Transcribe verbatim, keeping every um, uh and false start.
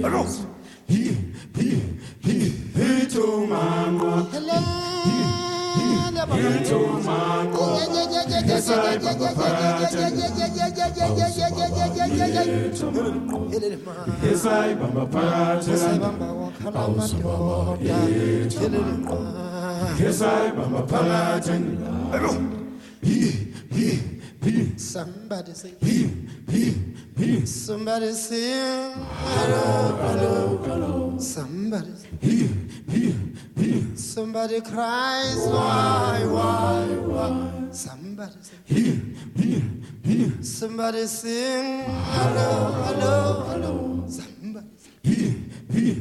yes. He, he, he, he to mama. He to mama. Yes, I Baba Patan. Yes, I Baba Patan. Yes, I Baba Patan. He, he, he. Somebody say he, he, he. Somebody sing. Hello, hello, hello. Somebody sing. He, he, he. Somebody cries. Why, why, why? Somebody sing. He, he, he. Somebody sing. Hello, hello, hello. Somebody sing. He, he.